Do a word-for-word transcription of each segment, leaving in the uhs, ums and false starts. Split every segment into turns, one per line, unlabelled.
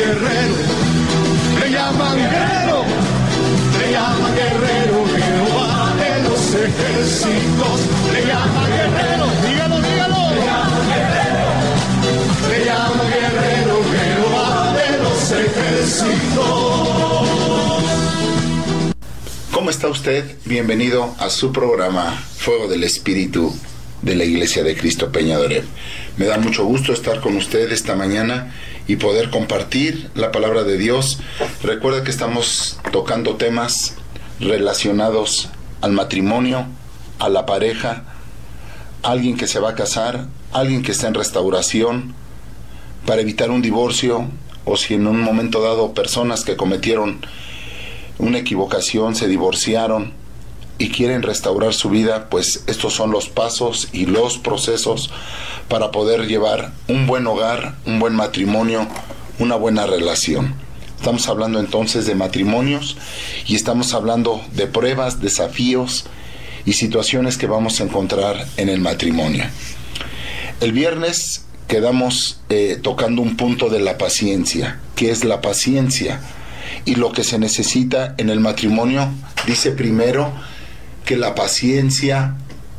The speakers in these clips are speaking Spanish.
guerrero, le llaman guerrero, le llaman guerrero, Jehová de los ejércitos, le llaman guerrero, dígalo, dígalo, le llaman guerrero, le llaman guerrero, Jehová de los ejércitos.
¿Cómo está usted? Bienvenido a su programa Fuego del Espíritu de la Iglesia de Cristo Peñadoreb. Me da mucho gusto estar con usted esta mañana y poder compartir la palabra de Dios. Recuerda que estamos tocando temas relacionados al matrimonio, a la pareja, alguien que se va a casar, alguien que está en restauración, para evitar un divorcio, o si en un momento dado personas que cometieron una equivocación, se divorciaron y quieren restaurar su vida, pues estos son los pasos y los procesos para poder llevar un buen hogar, un buen matrimonio, una buena relación. Estamos hablando entonces de matrimonios y estamos hablando de pruebas, desafíos y situaciones que vamos a encontrar en el matrimonio. El viernes quedamos eh, tocando un punto de la paciencia. ¿Qué es la paciencia? Y lo que se necesita en el matrimonio. Dice primero que la paciencia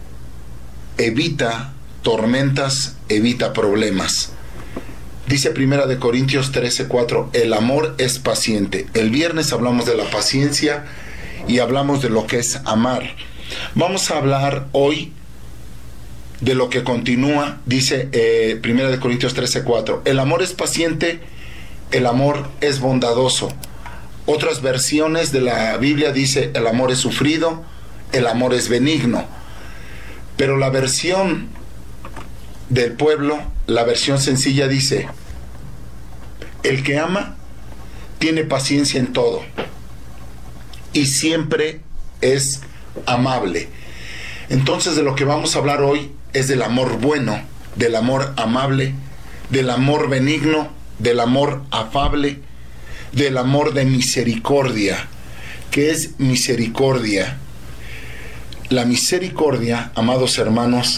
evita tormentas, evita problemas. Dice Primera de Corintios trece cuatro, el amor es paciente. El viernes hablamos de la paciencia y hablamos de lo que es amar. Vamos a hablar hoy de lo que continúa. Dice eh, Primera de Corintios trece cuatro, el amor es paciente, el amor es bondadoso. Otras versiones de la Biblia dice el amor es sufrido, el amor es benigno. Pero la versión del pueblo, la versión sencilla dice, el que ama tiene paciencia en todo y siempre es amable. Entonces de lo que vamos a hablar hoy es del amor bueno, del amor amable, del amor benigno, del amor afable, del amor de misericordia. ¿Qué es misericordia? La misericordia, amados hermanos,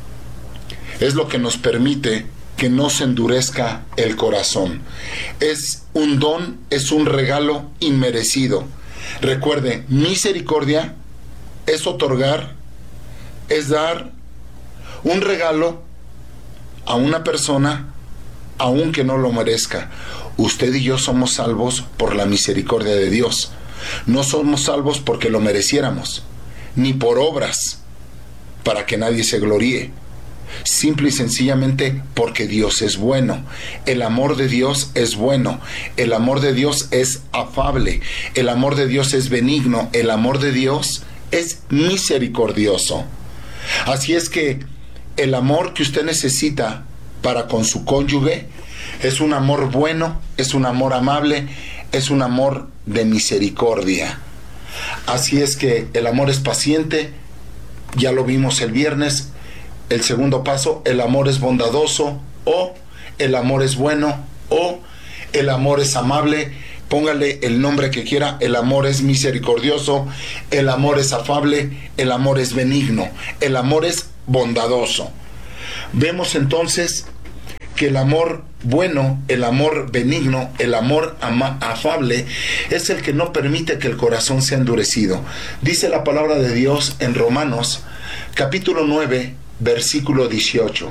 es lo que nos permite que no se endurezca el corazón. Es un don, es un regalo inmerecido. Recuerde, misericordia es otorgar, es dar un regalo a una persona aunque no lo merezca. Usted y yo somos salvos por la misericordia de Dios. No somos salvos porque lo mereciéramos, ni por obras, para que nadie se gloríe. Simple y sencillamente porque Dios es bueno. El amor de Dios es bueno. El amor de Dios es afable. El amor de Dios es benigno. El amor de Dios es misericordioso. Así es que el amor que usted necesita para con su cónyuge es un amor bueno, es un amor amable, es un amor de misericordia. Así es que el amor es paciente, ya lo vimos el viernes. El segundo paso, el amor es bondadoso, o el amor es bueno, o el amor es amable. Póngale el nombre que quiera. El amor es misericordioso, el amor es afable, el amor es benigno, el amor es bondadoso. Vemos entonces que el amor bueno, el amor benigno, el amor ama- afable es el que no permite que el corazón sea endurecido. Dice la palabra de Dios en Romanos capítulo nueve versículo dieciocho,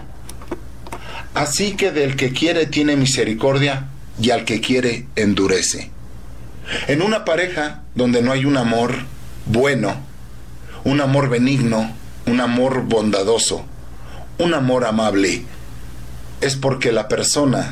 así que del que quiere tiene misericordia y al que quiere endurece. En una pareja donde no hay un amor bueno, un amor benigno, un amor bondadoso, un amor amable, es porque la persona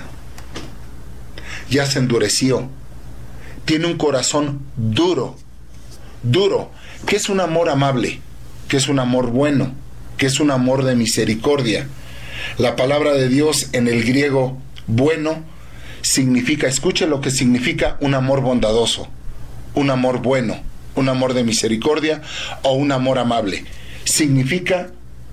ya se endureció, tiene un corazón duro, duro. ¿Qué es un amor amable? ¿Qué es un amor bueno? ¿Qué es un amor de misericordia? La palabra de Dios en el griego bueno significa, escuche lo que significa un amor bondadoso, un amor bueno, un amor de misericordia o un amor amable. Significa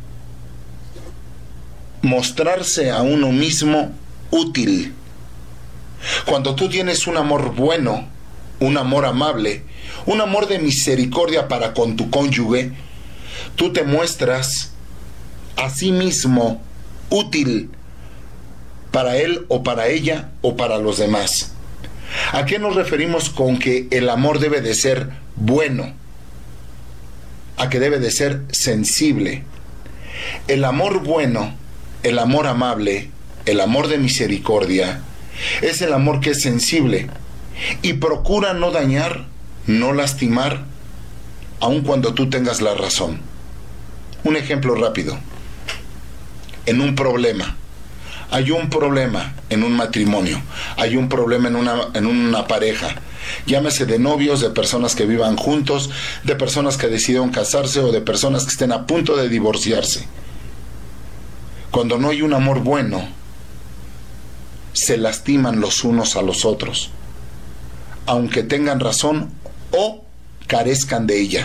mostrarse a uno mismo útil. Cuando tú tienes un amor bueno, un amor amable, un amor de misericordia para con tu cónyuge, tú te muestras a sí mismo útil para él o para ella o para los demás. ¿A qué nos referimos con que el amor debe de ser bueno? A que debe de ser sensible. El amor bueno, el amor amable, el amor de misericordia, es el amor que es sensible y procura no dañar, no lastimar, aun cuando tú tengas la razón. Un ejemplo rápido. En un problema. Hay un problema en un matrimonio, hay un problema en una, en una pareja, llámese de novios, de personas que vivan juntos, de personas que decidieron casarse o de personas que estén a punto de divorciarse. Cuando no hay un amor bueno, se lastiman los unos a los otros, aunque tengan razón o carezcan de ella.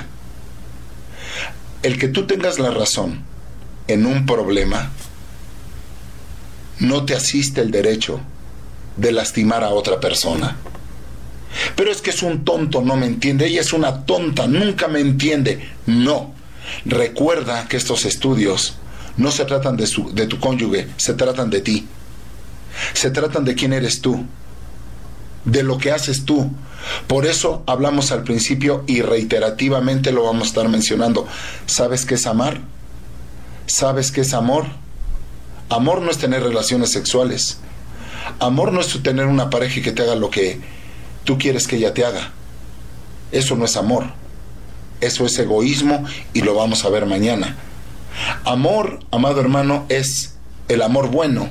El que tú tengas la razón en un problema no te asiste el derecho de lastimar a otra persona. Pero es que es un tonto, no me entiende, ella es una tonta, nunca me entiende. No, recuerda que estos estudios no se tratan de, su, de tu cónyuge, se tratan de ti. Se tratan de quién eres tú, de lo que haces tú. Por eso hablamos al principio y reiterativamente lo vamos a estar mencionando. ¿Sabes qué es amar? ¿Sabes qué es amor? Amor no es tener relaciones sexuales. Amor no es tener una pareja que te haga lo que tú quieres que ella te haga. Eso no es amor. Eso es egoísmo y lo vamos a ver mañana. Amor, amado hermano, es el amor bueno,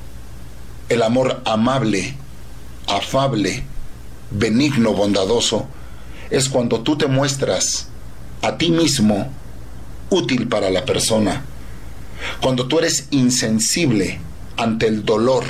el amor amable, afable, benigno, bondadoso. Es cuando tú te muestras a ti mismo útil para la persona. Cuando tú eres insensible ante el dolor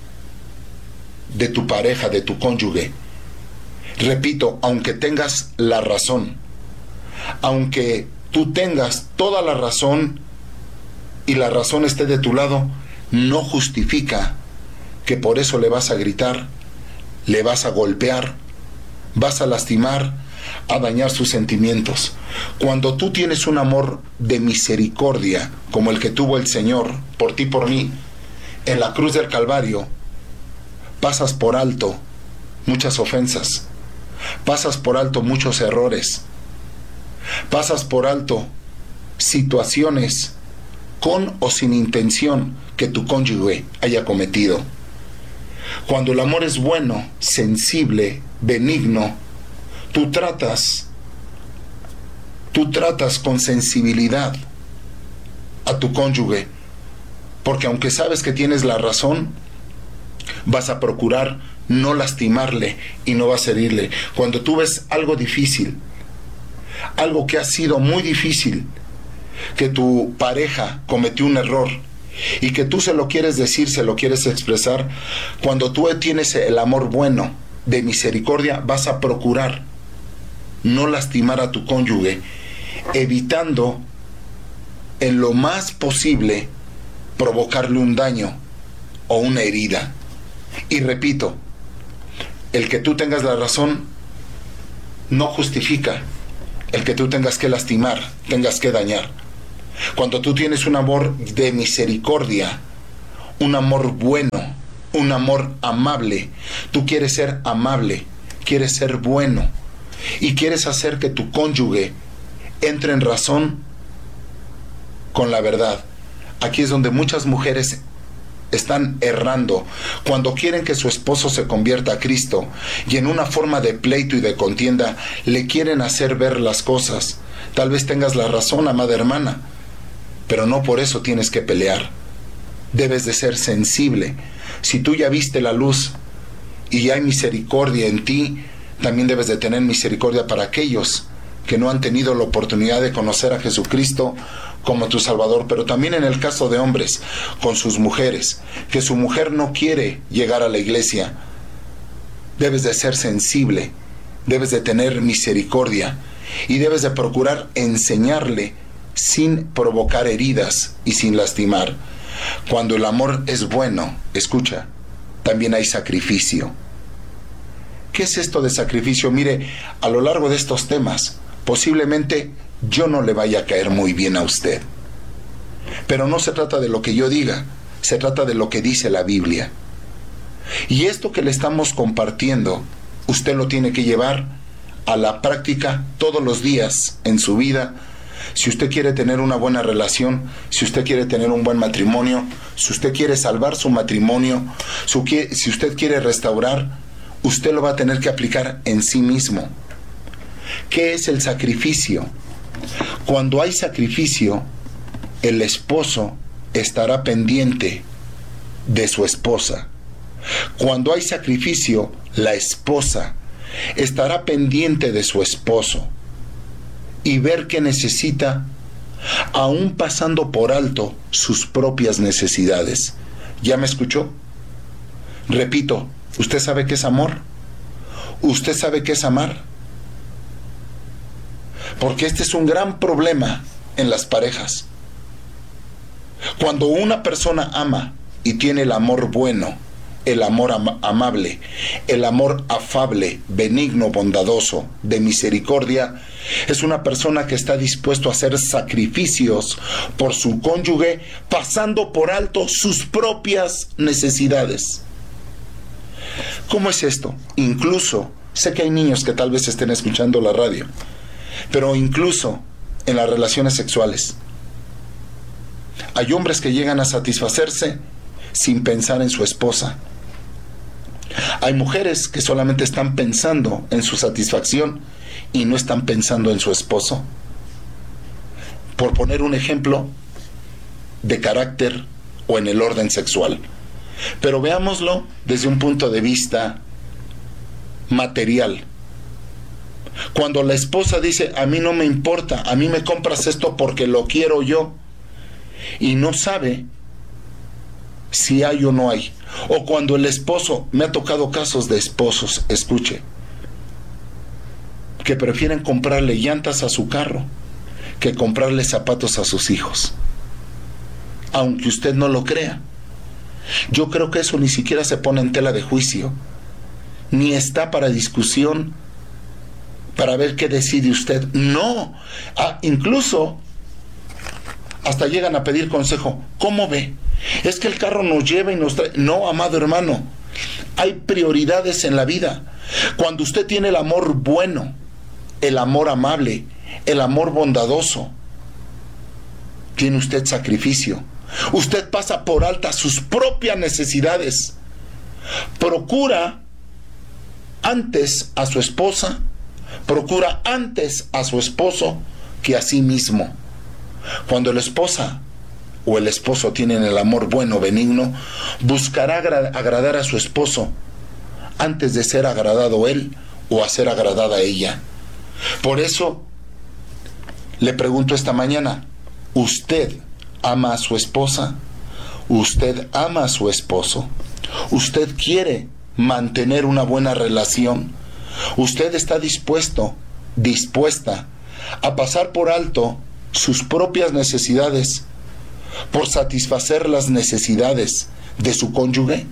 de tu pareja, de tu cónyuge. Repito, aunque tengas la razón, aunque tú tengas toda la razón y la razón esté de tu lado, no justifica que por eso le vas a gritar, le vas a golpear, vas a lastimar, a dañar sus sentimientos. Cuando tú tienes un amor de misericordia, como el que tuvo el Señor por ti, por mí, en la cruz del Calvario, pasas por alto muchas ofensas, pasas por alto muchos errores, pasas por alto situaciones con o sin intención que tu cónyuge haya cometido. Cuando el amor es bueno, sensible, benigno, tú tratas, tú tratas con sensibilidad a tu cónyuge, porque aunque sabes que tienes la razón, vas a procurar no lastimarle y no vas a herirle. Cuando tú ves algo difícil, algo que ha sido muy difícil, que tu pareja cometió un error y que tú se lo quieres decir, se lo quieres expresar, cuando tú tienes el amor bueno de misericordia, vas a procurar no lastimar a tu cónyuge, evitando en lo más posible provocarle un daño o una herida. Y repito, el que tú tengas la razón no justifica el que tú tengas que lastimar, tengas que dañar. Cuando tú tienes un amor de misericordia, un amor bueno, un amor amable, tú quieres ser amable, quieres ser bueno y quieres hacer que tu cónyuge entre en razón con la verdad. Aquí es donde muchas mujeres están errando cuando quieren que su esposo se convierta a Cristo y en una forma de pleito y de contienda le quieren hacer ver las cosas. Tal vez tengas la razón, amada hermana, pero no por eso tienes que pelear. Debes de ser sensible. Si tú ya viste la luz y ya hay misericordia en ti, también debes de tener misericordia para aquellos que no han tenido la oportunidad de conocer a Jesucristo como tu Salvador. Pero también en el caso de hombres con sus mujeres, que su mujer no quiere llegar a la iglesia, debes de ser sensible, debes de tener misericordia y debes de procurar enseñarle sin provocar heridas y sin lastimar. Cuando el amor es bueno, escucha, también hay sacrificio. ¿Qué es esto de sacrificio? Mire, a lo largo de estos temas, posiblemente yo no le vaya a caer muy bien a usted. Pero no se trata de lo que yo diga, se trata de lo que dice la Biblia. Y esto que le estamos compartiendo, usted lo tiene que llevar a la práctica todos los días en su vida. Si usted quiere tener una buena relación, si usted quiere tener un buen matrimonio, si usted quiere salvar su matrimonio, si usted quiere restaurar, usted lo va a tener que aplicar en sí mismo. ¿Qué es el sacrificio? Cuando hay sacrificio, el esposo estará pendiente de su esposa. Cuando hay sacrificio, la esposa estará pendiente de su esposo y ver qué necesita, aún pasando por alto sus propias necesidades. ¿Ya me escuchó? Repito, ¿usted sabe qué es amor? ¿Usted sabe qué es amar? Porque este es un gran problema en las parejas. Cuando una persona ama y tiene el amor bueno, el amor am- amable, el amor afable, benigno, bondadoso, de misericordia, es una persona que está dispuesto a hacer sacrificios por su cónyuge, pasando por alto sus propias necesidades. ¿Cómo es esto? Incluso, sé que hay niños que tal vez estén escuchando la radio, pero incluso en las relaciones sexuales, hay hombres que llegan a satisfacerse sin pensar en su esposa. Hay mujeres que solamente están pensando en su satisfacción y no están pensando en su esposo. Por poner un ejemplo de carácter o en el orden sexual. Pero veámoslo desde un punto de vista material. Cuando la esposa dice, a mí no me importa, a mí me compras esto porque lo quiero yo, y no sabe si hay o no hay. O cuando el esposo, me ha tocado casos de esposos, escuche, que prefieren comprarle llantas a su carro que comprarle zapatos a sus hijos. Aunque usted no lo crea. Yo creo que eso ni siquiera se pone en tela de juicio, ni está para discusión, para ver qué decide usted. No, ah, incluso hasta llegan a pedir consejo. ¿Cómo ve? Es que el carro nos lleva y nos trae. No, amado hermano, hay prioridades en la vida. Cuando usted tiene el amor bueno, el amor amable, el amor bondadoso, tiene usted sacrificio. Usted pasa por alta sus propias necesidades. Procura antes a su esposa, procura antes a su esposo que a sí mismo. Cuando la esposa o el esposo tienen el amor bueno, benigno, buscará agra- agradar a su esposo antes de ser agradado él o a ser agradada ella. Por eso le pregunto esta mañana, ¿usted ama a su esposa? ¿Usted ama a su esposo? ¿Usted quiere mantener una buena relación? ¿Usted está dispuesto, dispuesta a pasar por alto sus propias necesidades por satisfacer las necesidades de su cónyuge?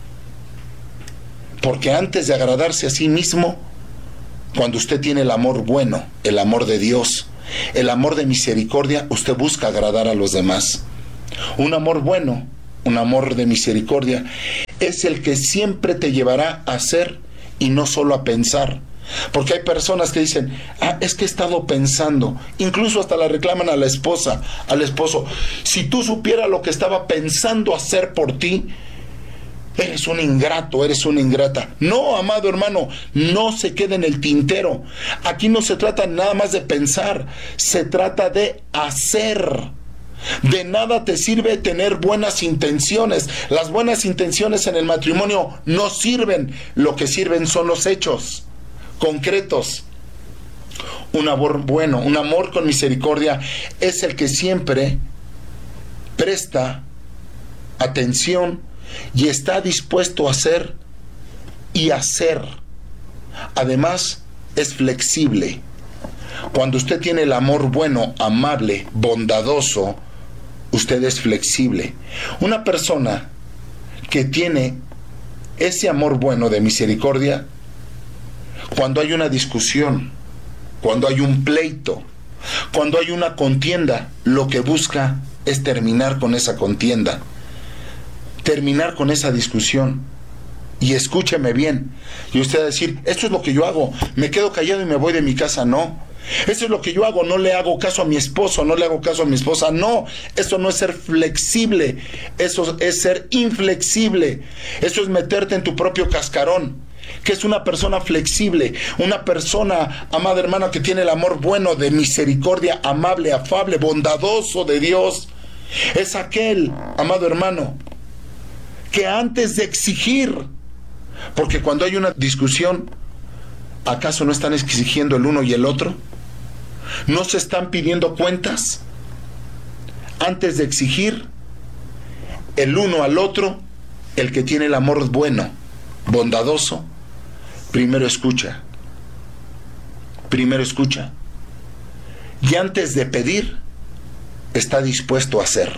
Porque antes de agradarse a sí mismo, cuando usted tiene el amor bueno, el amor de Dios, el amor de misericordia, usted busca agradar a los demás. Un amor bueno, un amor de misericordia, es el que siempre te llevará a hacer y no solo a pensar. Porque hay personas que dicen, ah, es que he estado pensando, incluso hasta la reclaman a la esposa, al esposo, si tú supieras lo que estaba pensando hacer por ti, eres un ingrato, eres una ingrata. No, amado hermano, no se quede en el tintero. Aquí no se trata nada más de pensar, se trata de hacer. De nada te sirve tener buenas intenciones. Las buenas intenciones en el matrimonio no sirven. Lo que sirven son los hechos concretos. Un amor bueno, un amor con misericordia es el que siempre presta atención y está dispuesto a hacer y hacer. Además, es flexible. Cuando usted tiene el amor bueno, amable, bondadoso, usted es flexible. Una persona que tiene ese amor bueno de misericordia, cuando hay una discusión, cuando hay un pleito, cuando hay una contienda, lo que busca es terminar con esa contienda, terminar con esa discusión. Y escúcheme bien. Y usted va a decir, esto es lo que yo hago, me quedo callado y me voy de mi casa. No. Eso es lo que yo hago, no le hago caso a mi esposo, no le hago caso a mi esposa. No, eso no es ser flexible, eso es ser inflexible. Eso es meterte en tu propio cascarón. ¿Qué es una persona flexible? Una persona, amada hermana, que tiene el amor bueno, de misericordia, amable, afable, bondadoso de Dios. Es aquel, amado hermano, que antes de exigir, porque cuando hay una discusión, ¿acaso no están exigiendo el uno y el otro? ¿No se están pidiendo cuentas? Antes de exigir el uno al otro, el que tiene el amor bueno, bondadoso, primero escucha. Primero escucha. Y antes de pedir, está dispuesto a hacer.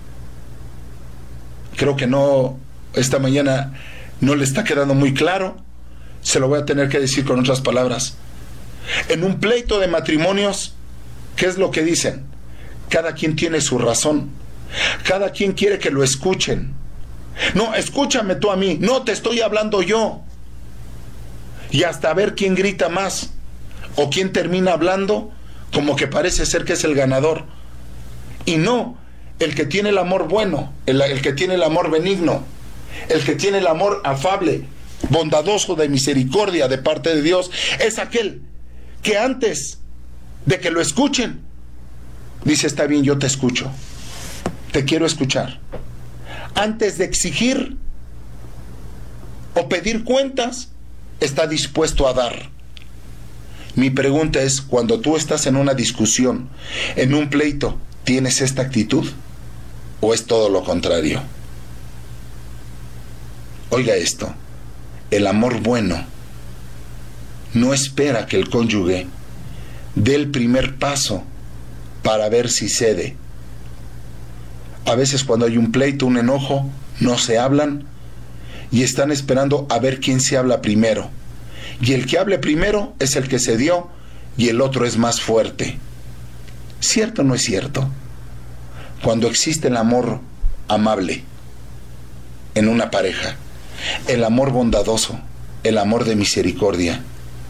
Creo que no, esta mañana no le está quedando muy claro. Se lo voy a tener que decir con otras palabras. En un pleito de matrimonios, ¿qué es lo que dicen? Cada quien tiene su razón. Cada quien quiere que lo escuchen. No, escúchame tú a mí. No, te estoy hablando yo. Y hasta ver quién grita más. O quién termina hablando como que parece ser que es el ganador. Y no, el que tiene el amor bueno, el, el que tiene el amor benigno, el que tiene el amor afable, bondadoso, de misericordia de parte de Dios, es aquel que antes de que lo escuchen, dice, está bien, yo te escucho, te quiero escuchar. Antes de exigir o pedir cuentas, está dispuesto a dar. Mi pregunta es, cuando tú estás en una discusión, en un pleito, ¿tienes esta actitud? ¿O es todo lo contrario? Oiga esto, el amor bueno no espera que el cónyuge dé el primer paso para ver si cede. A veces cuando hay un pleito, un enojo, no se hablan y están esperando a ver quién se habla primero. Y el que hable primero es el que cedió y el otro es más fuerte. ¿Cierto o no es cierto? Cuando existe el amor amable en una pareja, el amor bondadoso, el amor de misericordia,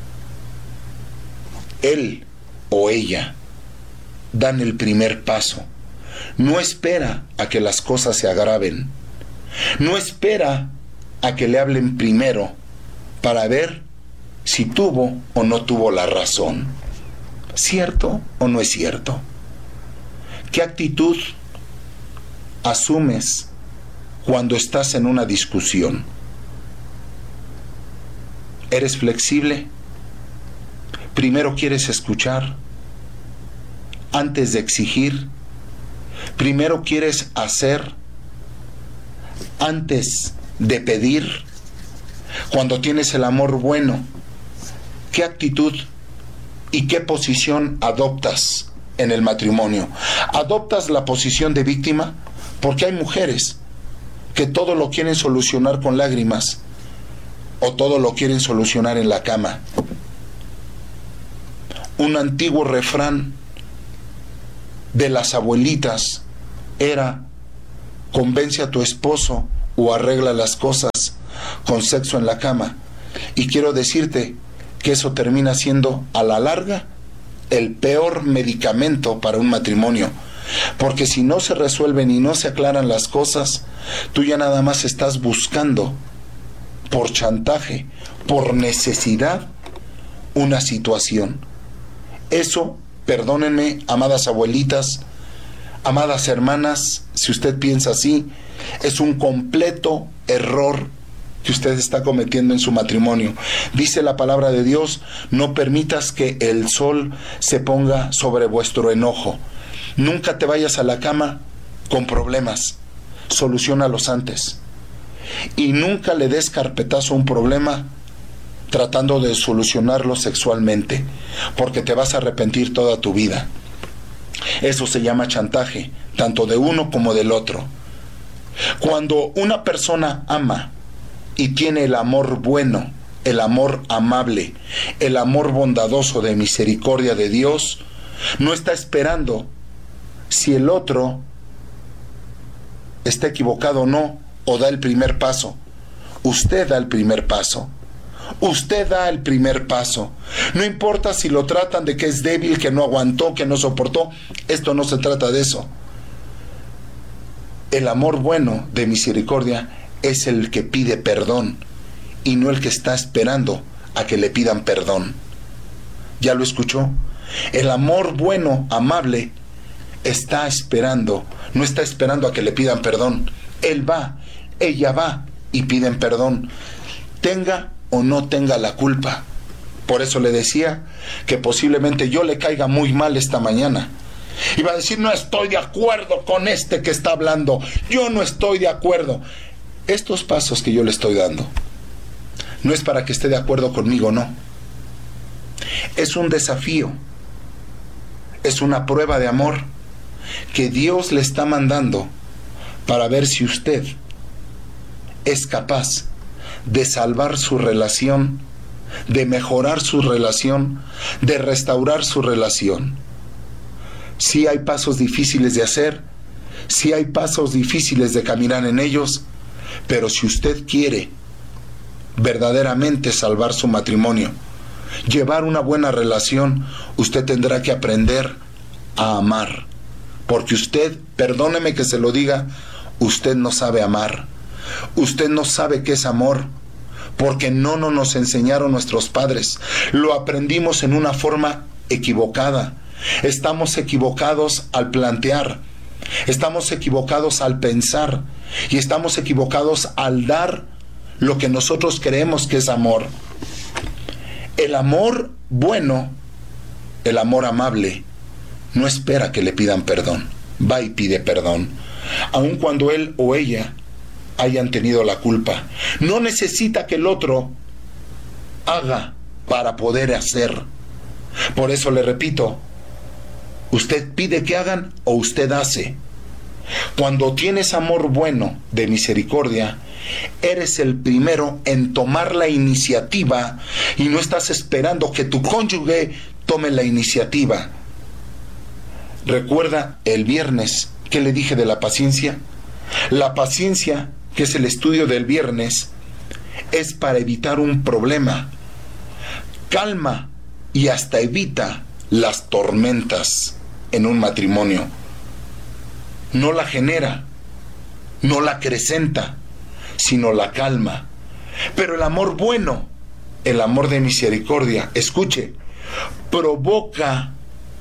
él o ella dan el primer paso. No espera a que las cosas se agraven. No espera a que le hablen primero para ver si tuvo o no tuvo la razón. ¿Cierto o no es cierto? ¿Qué actitud asumes cuando estás en una discusión? ¿Eres flexible? ¿Primero quieres escuchar antes de exigir? ¿Primero quieres hacer antes de pedir? Cuando tienes el amor bueno, ¿qué actitud y qué posición adoptas en el matrimonio? ¿Adoptas la posición de víctima? Porque hay mujeres que todo lo quieren solucionar con lágrimas o todo lo quieren solucionar en la cama. Un antiguo refrán de las abuelitas era: convence a tu esposo o arregla las cosas con sexo en la cama. Y quiero decirte que eso termina siendo a la larga el peor medicamento para un matrimonio, porque si no se resuelven y no se aclaran las cosas, tú ya nada más estás buscando por chantaje, por necesidad, una situación. Eso, perdónenme, amadas abuelitas, amadas hermanas, si usted piensa así, es un completo error que usted está cometiendo en su matrimonio. Dice la palabra de Dios: no permitas que el sol se ponga sobre vuestro enojo. Nunca te vayas a la cama con problemas, soluciónalos antes. Y nunca le des carpetazo a un problema tratando de solucionarlo sexualmente, porque te vas a arrepentir toda tu vida. Eso se llama chantaje, tanto de uno como del otro. Cuando una persona ama y tiene el amor bueno, el amor amable, el amor bondadoso de misericordia de Dios, no está esperando si el otro está equivocado o no, o da el primer paso, Usted da el primer paso. Usted da el primer paso. No importa si lo tratan de que es débil, que no aguantó, que no soportó. Esto no se trata de eso. El amor bueno de misericordia es el que pide perdón y no el que está esperando a que le pidan perdón. ¿Ya lo escuchó? El amor bueno, amable, está esperando, no está esperando a que le pidan perdón. Él va, ella va y piden perdón, tenga o no tenga la culpa. Por eso le decía que posiblemente yo le caiga muy mal esta mañana. Y va a decir, no estoy de acuerdo con este que está hablando, yo no estoy de acuerdo. Estos pasos que yo le estoy dando no es para que esté de acuerdo conmigo, no. Es un desafío, es una prueba de amor que Dios le está mandando para ver si usted es capaz de salvar su relación, de mejorar su relación, de restaurar su relación. Sí hay pasos difíciles de hacer, sí hay pasos difíciles de caminar en ellos, pero si usted quiere verdaderamente salvar su matrimonio, llevar una buena relación, usted tendrá que aprender a amar. Porque usted, perdóneme que se lo diga, usted no sabe amar. Usted no sabe qué es amor, porque no, no nos enseñaron nuestros padres. Lo aprendimos en una forma equivocada. Estamos equivocados al plantear, estamos equivocados al pensar y estamos equivocados al dar lo que nosotros creemos que es amor. El amor bueno, el amor amable, no espera que le pidan perdón, va y pide perdón, aun cuando él o ella hayan tenido la culpa. No necesita que el otro haga para poder hacer. Por eso le repito, usted pide que hagan o usted hace. Cuando tienes amor bueno de misericordia, eres el primero en tomar la iniciativa y no estás esperando que tu cónyuge tome la iniciativa. Recuerda el viernes que le dije de la paciencia. La paciencia, que es el estudio del viernes, es para evitar un problema. Calma y hasta evita las tormentas en un matrimonio. No la genera, no la acrecenta, sino la calma. Pero el amor bueno, el amor de misericordia, escuche, provoca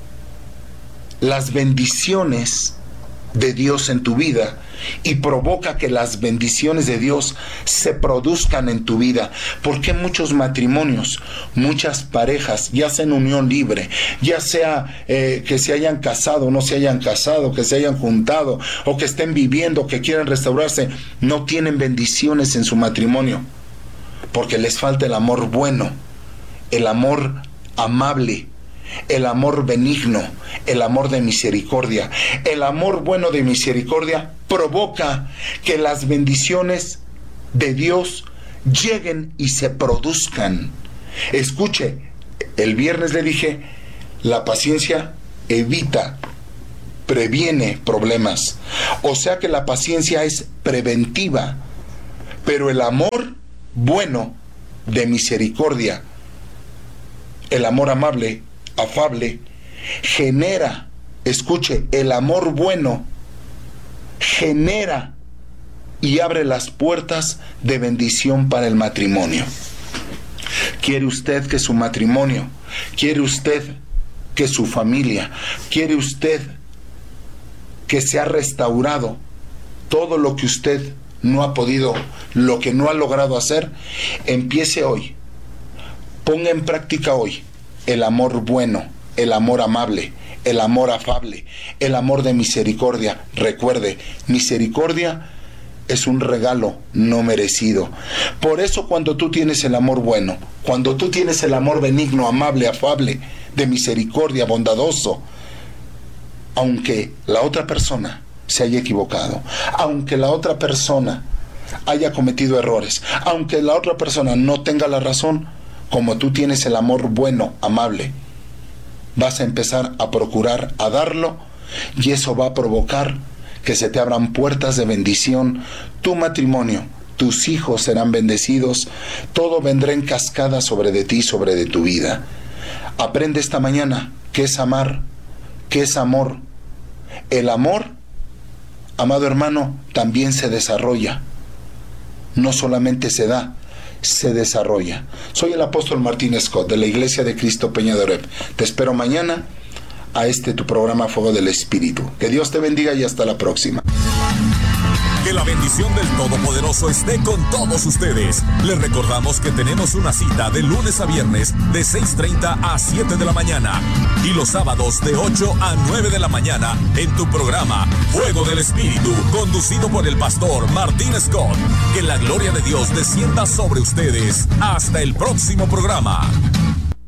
las bendiciones de Dios en tu vida y provoca que las bendiciones de Dios se produzcan en tu vida. Porque muchos matrimonios, muchas parejas, ya sea en unión libre, ya sea eh, que se hayan casado, no se hayan casado, que se hayan juntado o que estén viviendo, que quieran restaurarse, no tienen bendiciones en su matrimonio porque les falta el amor bueno, el amor amable, el amor benigno, el amor de misericordia. El amor bueno de misericordia provoca que las bendiciones de Dios lleguen y se produzcan. Escuche, el viernes le dije, la paciencia evita, previene problemas. O sea que la paciencia es preventiva, pero el amor bueno de misericordia, el amor amable, afable, genera, escuche, el amor bueno genera y abre las puertas de bendición para el matrimonio. ¿Quiere usted que su matrimonio, quiere usted que su familia, quiere usted que sea restaurado todo lo que usted no ha podido, lo que no ha logrado hacer? Empiece hoy, ponga en práctica hoy el amor bueno, el amor amable, el amor afable, el amor de misericordia. Recuerde, misericordia es un regalo no merecido. Por eso cuando tú tienes el amor bueno, cuando tú tienes el amor benigno, amable, afable, de misericordia, bondadoso, aunque la otra persona se haya equivocado, aunque la otra persona haya cometido errores, aunque la otra persona no tenga la razón, como tú tienes el amor bueno, amable, vas a empezar a procurar a darlo y eso va a provocar que se te abran puertas de bendición. Tu matrimonio, tus hijos serán bendecidos, todo vendrá en cascada sobre de ti, sobre de tu vida. Aprende esta mañana qué es amar, qué es amor. El amor, amado hermano, también se desarrolla. No solamente se da, se desarrolla. Soy el apóstol Martín Scott de la Iglesia de Cristo Peña de Oreb. Te espero mañana a este tu programa Fuego del Espíritu. Que Dios te bendiga y hasta la próxima.
Que la bendición del Todopoderoso esté con todos ustedes. Les recordamos que tenemos una cita de lunes a viernes de seis treinta a siete de la mañana y los sábados de ocho a nueve de la mañana en tu programa Fuego del Espíritu, conducido por el pastor Martín Scott. Que la gloria de Dios descienda sobre ustedes. Hasta el próximo programa.